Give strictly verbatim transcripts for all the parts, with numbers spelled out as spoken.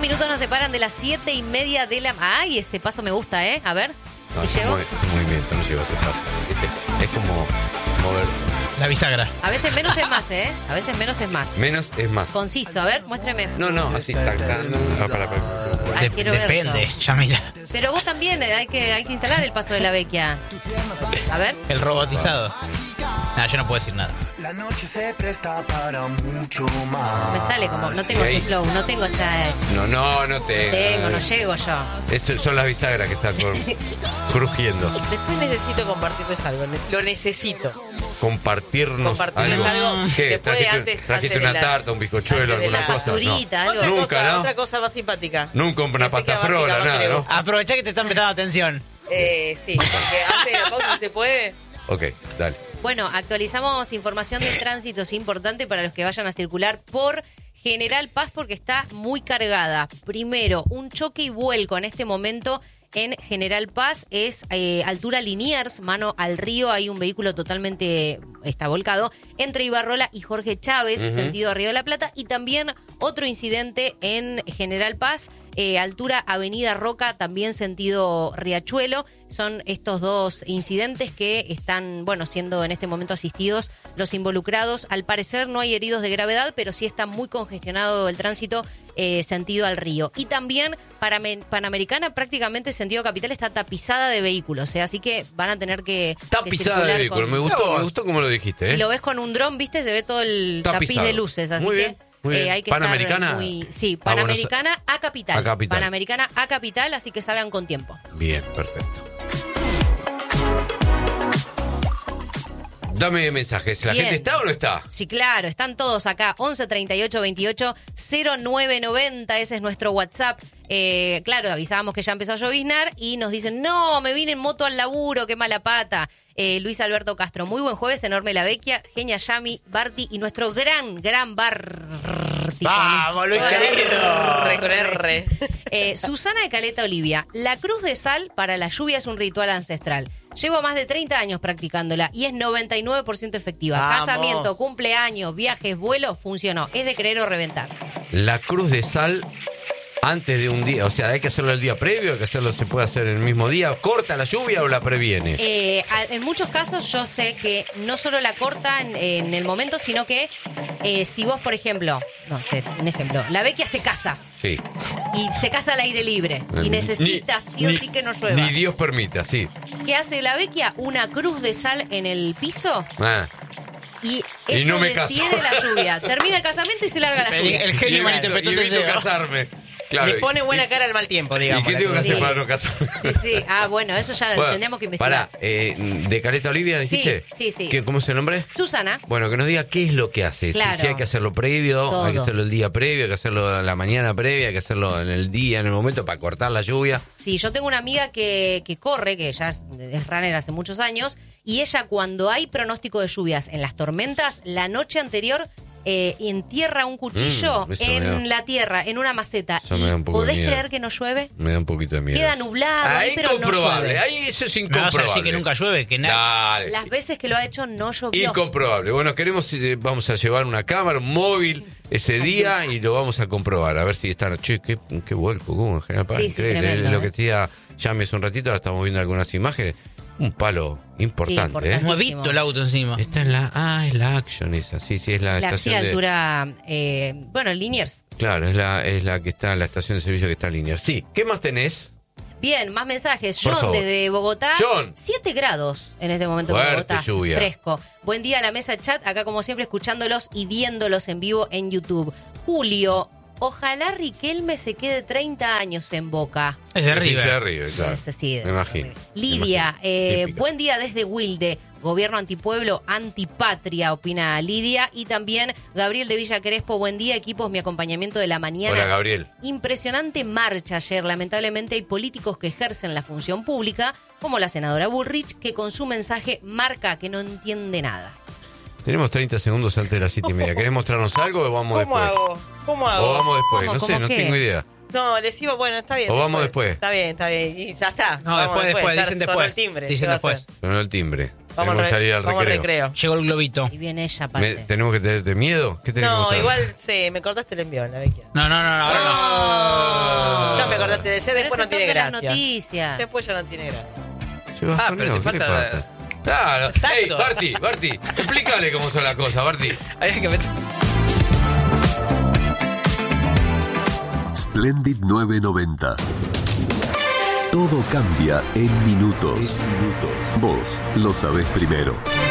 minutos nos separan de las siete y media de la... Ay, ese paso me gusta, ¿eh? A ver. No, ¿Te es llegó? un movimiento, no lleva ese paso. ¿Viste? Es como mover. La bisagra. A veces menos es más, ¿eh? A veces menos es más. Menos es más. Conciso, a ver, muéstrame. No, no, así tac, tac, no. Ah, para, para, para. Ay, De- quiero verlo. depende, ya mira. Pero vos también, eh, hay que, hay que instalar el paso de la vecchia. A ver. El robotizado. Nah, yo no puedo decir nada. La noche se presta para mucho más. Me sale como, no tengo Sí, ahí. ese flow, no tengo esa... No, no, no te. Tengo, no llego yo. Eso son las bisagras que están cor- crujiendo. Después necesito compartirles algo. Lo necesito. Compartirnos Compartirles algo. ¿Qué? Se puede ¿Trajiste, antes- trajiste antes de una la- tarta, un bizcochuelo, antes de alguna la cosa? facturita, No. algo. Otra Nunca, cosa, ¿no? otra cosa más simpática. Nunca una Que sé que pasta a Barty frola, capaz que nada, le ¿no? gusta. Aprovechá que te están prestando atención. Eh, sí, porque antes de la pausa se puede. Ok, dale. Bueno, actualizamos información del tránsito, es importante para los que vayan a circular por General Paz porque está muy cargada. Primero, un choque y vuelco en este momento en General Paz, es eh, altura Liniers, mano al río, hay un vehículo totalmente, está volcado, entre Ibarrola y Jorge Chávez, Ujú. sentido Río de la Plata, y también otro incidente en General Paz, eh, altura Avenida Roca, también sentido Riachuelo. Son estos dos incidentes que están, bueno, siendo en este momento asistidos los involucrados. Al parecer no hay heridos de gravedad, pero sí está muy congestionado el tránsito eh, sentido al río. Y también para Panamericana, prácticamente sentido capital está tapizada de vehículos, ¿eh? Así que van a tener que, Está que pisada de circular vehículo. con- Me gustó, me gustó como lo dijiste, ¿eh? Si lo ves con un dron, viste, se ve todo el Está tapiz pisado. de luces, así Muy que bien, muy bien. eh, hay que Panamericana estar muy... Sí, a Panamericana a capital. a capital. Panamericana a capital, así que salgan con tiempo. Bien, perfecto. Dame mensajes. ¿La Bien. gente está o no está? Sí, claro, están todos acá. once treinta y ocho veintiocho cero nueve noventa, ese es nuestro WhatsApp. Eh, claro, avisábamos que ya empezó a lloviznar y nos dicen, no, me vine en moto al laburo, qué mala pata. Eh, Luis Alberto Castro, muy buen jueves, enorme la vecchia, Genia Yami, Barty y nuestro gran, gran bar... ¡Vamos, Luis querido! Re, re, re. Eh, Susana de Caleta Olivia, la cruz de sal para la lluvia es un ritual ancestral. Llevo más de treinta años practicándola y es noventa y nueve por ciento efectiva. Vamos. Casamiento, cumpleaños, viajes, vuelos, funcionó. Es de creer o reventar. La cruz de sal antes de un día. O sea, hay que hacerlo el día previo, hay que hacerlo, se puede hacer el mismo día. ¿Corta la lluvia o la previene? Eh, a- en muchos casos yo sé que no solo la corta en, en el momento, sino que eh, si vos, por ejemplo, no sé, un ejemplo, la vecchia se casa Sí. y se casa al aire libre y necesita sí o sí que no llueva. Ni Dios permita, sí. ¿Qué hace la vecchia? Una cruz de sal en el piso Ah, y Y eso no me caso. detiene la lluvia. Termina el casamiento y se larga la El, lluvia. el genio malinterpretó y ese evito deseo. casarme. Claro. Le pone buena y- cara al mal tiempo, ¿Y digamos. qué la tengo que cruz. hacer Sí. para no casarme? Sí, sí. Ah, bueno, eso ya Bueno, tendríamos que investigar. Pará, eh, ¿de Caleta Olivia dijiste? Sí, sí, sí. ¿Qué, ¿Cómo es el nombre? Susana, Bueno, que nos diga qué es lo que hace. Si- Claro. Si, hay que hacerlo previo, Todo. hay que hacerlo el día previo, hay que hacerlo la mañana previa, hay que hacerlo en el día, en el momento, para cortar la lluvia. sí, yo tengo una amiga que, que corre, que ya es, es runner hace muchos años, y ella cuando hay pronóstico de lluvias en las tormentas, la noche anterior eh, entierra un cuchillo Mm, eso me da- en la tierra, en una maceta. Eso me da un poco de ¿Podés miedo. creer que no llueve? Me da un poquito de miedo. Queda nublado, Ah, ahí, pero no incomprobable. llueve. Ahí eso es Me vas a incomprobable. decir que nunca llueve, que nada. Dale. Las veces que lo ha hecho no llovió. Incomprobable. Bueno, queremos, eh, vamos a llevar una cámara, un móvil ese día y lo vamos a comprobar. A ver si están. Che, qué, qué vuelco, ¿cómo? En General Paz, Sí, sí, increíble. tremendo, Lo ¿eh? que decía Yami hace un ratito, ahora estamos viendo algunas imágenes. Un palo importante, importante. ¿eh? Nuevito el auto encima. Está en la. Ah, es la Action esa. Sí, sí, es la, La sí, estación de. altura, eh, bueno, Liniers. Claro, es la, es la que está, la estación de servicio que está en línea. Sí. ¿Qué más tenés? Bien, más mensajes. Por John favor. desde Bogotá. John. siete grados en este momento Fuerte en Bogotá. lluvia. Fresco. Buen día a la mesa chat. Acá como siempre escuchándolos y viéndolos en vivo en YouTube. Julio, ojalá Riquelme se quede treinta años en Boca. Es de Es hincha de River. River, claro. Sí, sí, Me imagino. Lidia, Me imagino. eh, Típica. buen día desde Wilde. Gobierno antipueblo, antipatria, opina Lidia. Y también Gabriel de Villa Crespo, buen día, equipos, mi acompañamiento de la mañana. Hola, Gabriel. Impresionante marcha ayer. Lamentablemente hay políticos que ejercen la función pública, como la senadora Bullrich, que con su mensaje marca que no entiende nada. Tenemos treinta segundos antes de las siete y media. ¿Querés mostrarnos algo o vamos ¿Cómo después? hago? ¿Cómo hago? O vamos después, ¿Cómo, no sé, cómo no qué? tengo idea. No, les iba, bueno, está bien. O vamos después. Está bien, está bien. Y ya está. No, Vamos después, después, ya dicen sonó después. el timbre. Dicen ¿qué va a después. hacer? Sonó el timbre. Vamos, Tenemos que re- salir al vamos al recreo. recreo. Llegó el globito. Y viene ella Me- aparte. ¿Tenemos que tenerte miedo? ¿Qué tenés que No, mostrar? igual sí, me cortaste el envión, la vecchia. No, no, no, no, ahora no. Ah. Ya me cortaste de ese, Pero después ese no tiene toca las gracia. noticias. Después ya no tiene gracia. Se bajó, Ah, pero no, te ¿qué le falta- pasa? Claro. Tacto. Ey, Barty, Barty, explícale cómo son las cosas, Barty. Había que meter. Splendid nueve noventa. Todo cambia en minutos. Vos lo sabés primero.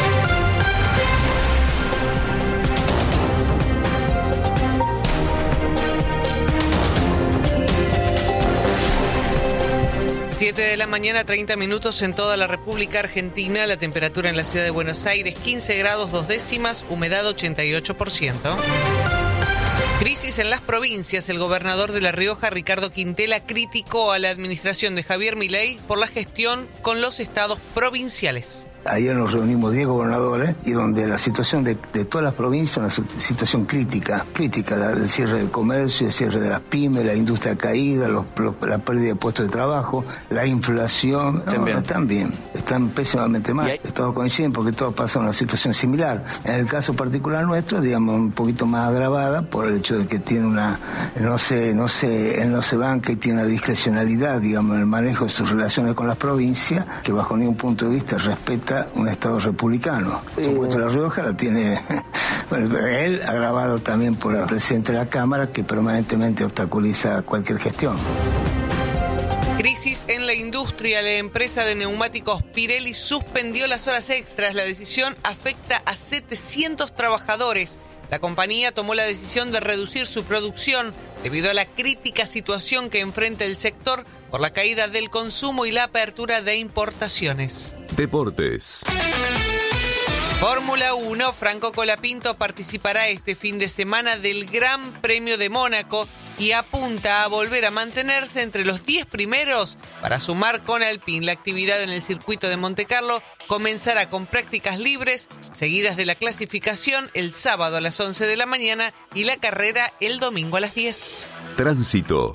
siete de la mañana, treinta minutos en toda la República Argentina. La temperatura en la ciudad de Buenos Aires, quince grados dos décimas, humedad ochenta y ocho por ciento. Crisis en las provincias. El gobernador de La Rioja, Ricardo Quintela, criticó a la administración de Javier Milei por la gestión con los estados provinciales. Ayer nos reunimos diez gobernadores y donde la situación de, de todas las provincias es una situación crítica, crítica, la, el cierre del comercio, el cierre de las pymes, la industria caída, los, los, la pérdida de puestos de trabajo, la inflación, no, no están bien, están pésimamente mal. Todos coinciden porque todos pasan una situación similar. En el caso particular nuestro, digamos, un poquito más agravada por el hecho de que tiene una, no sé, no sé, él no se banca y tiene una discrecionalidad, digamos, en el manejo de sus relaciones con las provincias, que bajo ningún punto de vista respeta un Estado republicano. Por supuesto, La Rioja la tiene, bueno, él agravado también por el presidente de la Cámara, que permanentemente obstaculiza cualquier gestión. Crisis en la industria. La empresa de neumáticos Pirelli suspendió las horas extras. La decisión afecta a setecientos trabajadores. La compañía tomó la decisión de reducir su producción debido a la crítica situación que enfrenta el sector por la caída del consumo y la apertura de importaciones. Deportes. Fórmula uno, Franco Colapinto participará este fin de semana del Gran Premio de Mónaco y apunta a volver a mantenerse entre los diez primeros para sumar con Alpine. La actividad en el circuito de Montecarlo comenzará con prácticas libres, seguidas de la clasificación el sábado a las once de la mañana y la carrera el domingo a las diez. Tránsito.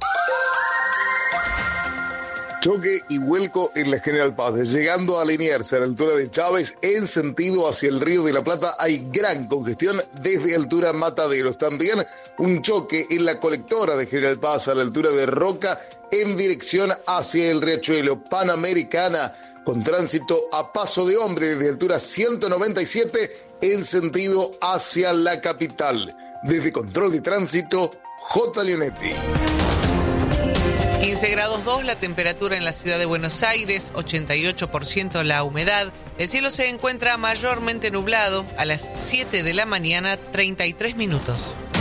Choque y vuelco en la General Paz. Llegando a Liniers, a la altura de Chávez, en sentido hacia el Río de la Plata, hay gran congestión desde altura Mataderos. También un choque en la colectora de General Paz, a la altura de Roca, en dirección hacia el Riachuelo. Panamericana, con tránsito a paso de hombre desde altura ciento noventa y siete, en sentido hacia la capital. Desde Control de Tránsito, J. Leonetti. quince grados dos la temperatura en la ciudad de Buenos Aires, ochenta y ocho por ciento la humedad. El cielo se encuentra mayormente nublado. A las siete de la mañana, treinta y tres minutos.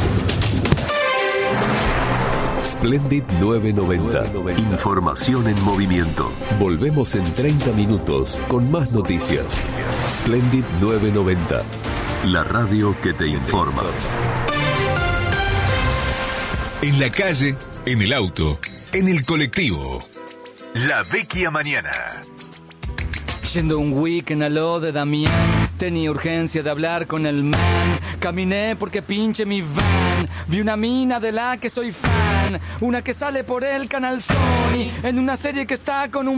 Splendid nueve noventa. Información en movimiento. Volvemos en treinta minutos con más noticias. Splendid nueve noventa. La radio que te informa. En la calle, en el auto, en el colectivo. La Vecchia Mañana. Yendo un weekend a lo de Damián, tenía urgencia de hablar con el man. Caminé porque pinche mi van. Vi una mina de la que soy fan, una que sale por el canal Sony, en una serie que está con un